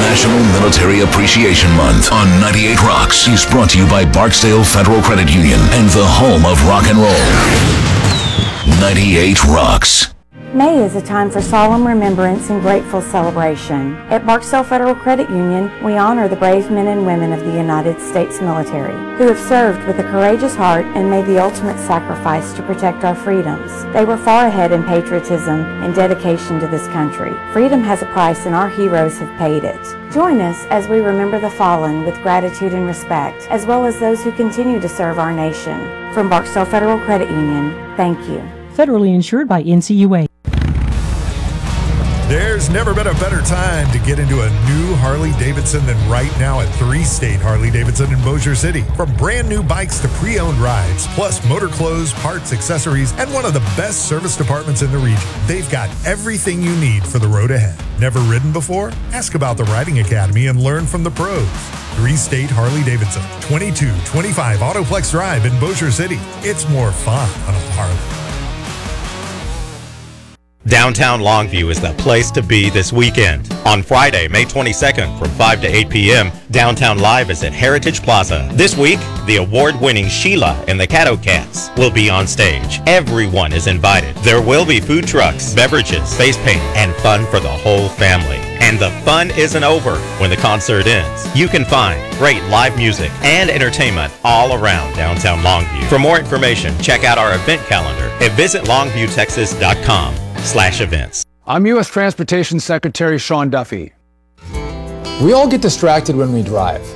National Military Appreciation Month on 98 Rocks is brought to you by Barksdale Federal Credit Union and the home of rock and roll. 98 Rocks. May is a time for solemn remembrance and grateful celebration. At Barksdale Federal Credit Union, we honor the brave men and women of the United States military who have served with a courageous heart and made the ultimate sacrifice to protect our freedoms. They were far ahead in patriotism and dedication to this country. Freedom has a price and our heroes have paid it. Join us as we remember the fallen with gratitude and respect, as well as those who continue to serve our nation. From Barksdale Federal Credit Union, thank you. Federally insured by NCUA. There's never been a better time to get into a new Harley-Davidson than right now at 3 State Harley-Davidson in Bossier City. From brand new bikes to pre-owned rides, plus motor clothes, parts, accessories, and one of the best service departments in the region. They've got everything you need for the road ahead. Never ridden before? Ask about the Riding Academy and learn from the pros. 3 State Harley-Davidson, 2225 Autoplex Drive in Bossier City. It's more fun on a Harley. Downtown Longview is the place to be this weekend. On Friday, May 22nd from 5 to 8 p.m., Downtown Live is at Heritage Plaza. This week, the award-winning Sheila and the Caddo Cats will be on stage. Everyone is invited. There will be food trucks, beverages, face paint, and fun for the whole family. And the fun isn't over when the concert ends. You can find great live music and entertainment all around downtown Longview. For more information, check out our event calendar at visitlongviewtexas.com/events. I'm U.S. Transportation Secretary Sean Duffy. We all get distracted when we drive.